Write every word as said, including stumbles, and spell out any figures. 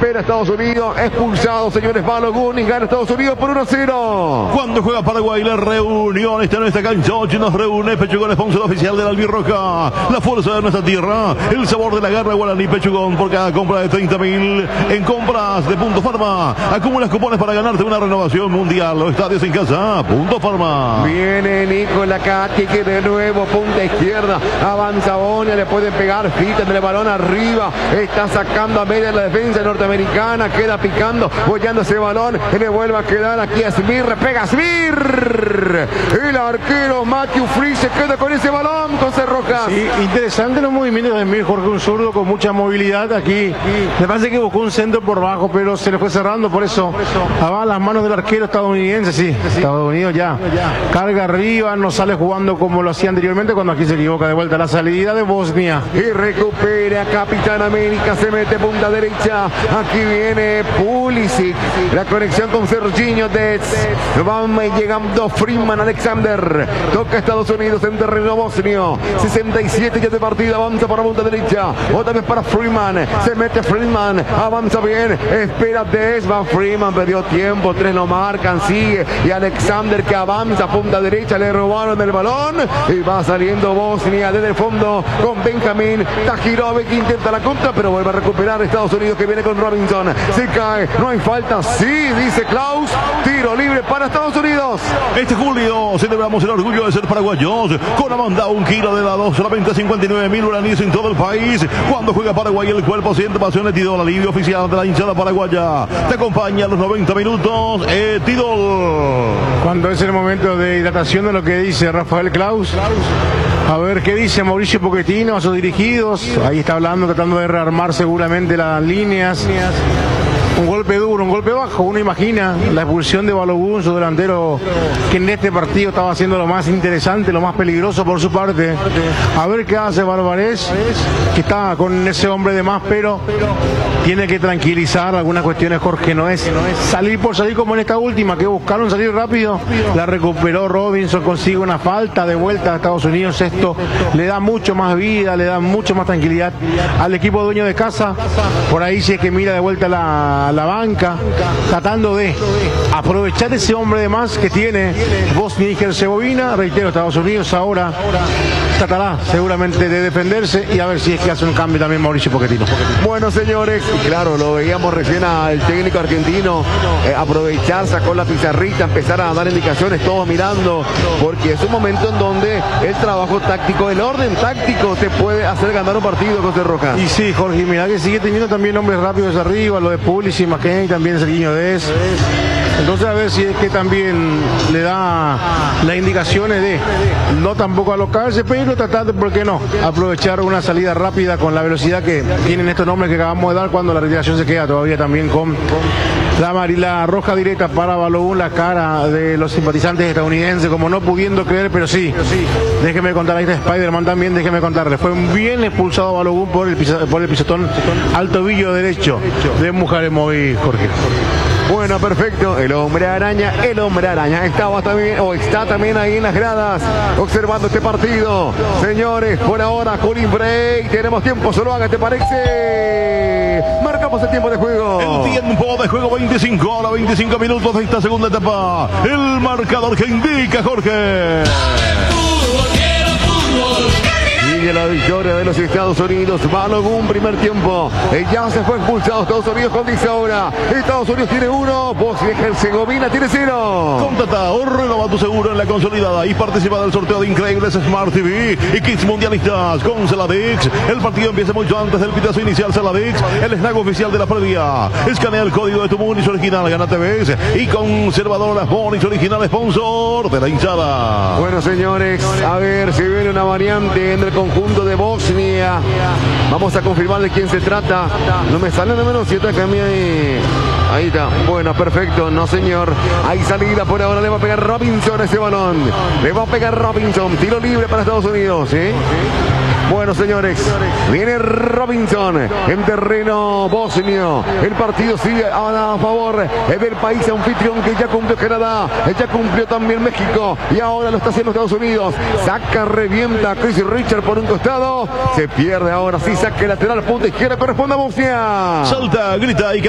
recupera Estados Unidos, expulsado, señores, Balogun y gana Estados Unidos por uno a cero. Cuando juega Paraguay, la reunión está en esta cancha, hoy nos reúne Pechugón, sponsor oficial de la Albirroja, la fuerza de nuestra tierra, el sabor de la garra Guaraní Pechugón, por cada compra de treinta mil en compras de Punto Farma, acumulas cupones para ganarte una renovación mundial, los estadios en casa, Punto Farma. Viene Nicolás Cati, que de nuevo punta izquierda, avanza Bonia, le pueden pegar, fita del balón arriba, está sacando a media la defensa norteamericana, queda picando, bollando ese balón, y le vuelve a quedar aquí a Smith, repega Smith, el arquero Matthew Free se queda con ese balón, con Rojas. Sí, interesante los movimientos de Smith, Jorge, un zurdo con mucha movilidad aquí, me parece que buscó un centro por bajo, pero se le fue cerrando, por eso va a las manos del arquero estadounidense, sí, Estados Unidos ya, carga arriba, no sale jugando como lo hacía anteriormente, cuando aquí se equivoca de vuelta la salida de Bosnia. Y recupera Capitán América, se mete punta derecha, aquí viene Pulisic, la conexión con Serginho Dez, van llegando Freeman, Alexander, toca Estados Unidos en terreno bosnio, sesenta y siete ya de partida, avanza para punta derecha, otra vez para Freeman, se mete Freeman, avanza bien, espera Dez, va Freeman, perdió tiempo, tres lo marcan, sigue, y Alexander que avanza, punta derecha, le robaron el balón, y va saliendo Bosnia desde el fondo con Benjamín Tahirovic, intenta la contra, pero vuelve a recuperar Estados Unidos, que viene con Robinson, se cae, no hay falta, sí, dice Klaus, tiro libre para Estados Unidos. Este julio celebramos el orgullo de ser paraguayos, con Amanda un kilo de helado, solamente cincuenta y nueve mil guaraníes en todo el país. Cuando juega Paraguay el cuerpo siente pasión. Etidol, alivio oficial de la hinchada paraguaya, te acompaña a los noventa minutos, Etidol. Cuando es el momento de hidratación de lo que dice Rafael Klaus, a ver qué dice Mauricio Pochettino a sus dirigidos, ahí está hablando, tratando de rearmar seguramente las líneas. Un golpe duro, un golpe bajo, uno imagina la expulsión de Balogun, su delantero, que en este partido estaba haciendo lo más interesante, lo más peligroso por su parte. A ver qué hace Barbarés, que está con ese hombre de más, pero tiene que tranquilizar algunas cuestiones, Jorge, no es salir por salir como en esta última, que buscaron salir rápido, la recuperó Robinson, consigue una falta de vuelta a Estados Unidos, esto le da mucho más vida, le da mucho más tranquilidad al equipo dueño de casa, por ahí si es que mira de vuelta la la banca, tratando de aprovechar ese hombre de más que tiene Bosnia y Herzegovina. Reitero, Estados Unidos ahora tratará seguramente de defenderse y a ver si es que hace un cambio también Mauricio Pochettino. Bueno, señores, y claro, lo veíamos recién al técnico argentino eh, aprovechar, sacó la pizarrita, empezar a dar indicaciones, todos mirando, porque es un momento en donde el trabajo táctico, el orden táctico te puede hacer ganar un partido, José Rojas. Y sí, Jorge, mira que sigue teniendo también hombres rápidos arriba, lo de Pulisic, McKennie, también Serginho Dez. Entonces a ver si es que también le da las indicaciones de no tampoco alocarse, pero tratar de, ¿por qué no?, aprovechar una salida rápida con la velocidad que tienen estos nombres que acabamos de dar, cuando la retiración se queda todavía también con la amarilla roja directa para Balogun, la cara de los simpatizantes estadounidenses, como no pudiendo creer, pero sí, déjeme contar, ahí está Spider-Man también, déjeme contarle, fue bien expulsado Balogun por el, por el pisotón al tobillo derecho de Mujaremovic, Jorge. Bueno, perfecto, el hombre araña, el hombre araña estaba también, o está también ahí en las gradas, observando este partido. Señores, por ahora, cooling break, tenemos tiempo, solo haga, ¿te parece? Marcamos el tiempo de juego. El tiempo de juego, veinticinco horas, veinticinco minutos de esta segunda etapa. El marcador que indica, Jorge. Sigue la victoria de los Estados Unidos. Balogun, primer tiempo. Eh, ya se fue expulsado Estados Unidos con diez ahora. Estados Unidos tiene uno. Bosnia y Herzegovina tiene cero. Contrata o renova tu seguro en la consolidada y participa del sorteo de increíbles Smart T V y kits mundialistas con Celadix. El partido empieza mucho antes del pitazo inicial. Celadix, el snack oficial de la previa. Escanea el código de tu Munis original, gana T Vs y conservadoras Munis original, sponsor de la hinchada. Bueno, señores, a ver si viene una variante en el conjunto de Bosnia. Vamos a confirmar de quién se trata. No me sale de menos siete acá. Ahí. ahí está. Bueno, perfecto. No, señor. Hay salida por ahora. Le va a pegar Robinson a ese balón. Le va a pegar Robinson. Tiro libre para Estados Unidos. ¿eh? Bueno, señores, viene Robinson en terreno bosnio. El partido sigue a favor del país anfitrión, que ya cumplió Canadá, ya cumplió también México y ahora lo está haciendo Estados Unidos. Saca, revienta a Chris Richard por un costado. Se pierde ahora, sí, saque lateral, punta izquierda, corresponde a Bosnia. Salta, grita y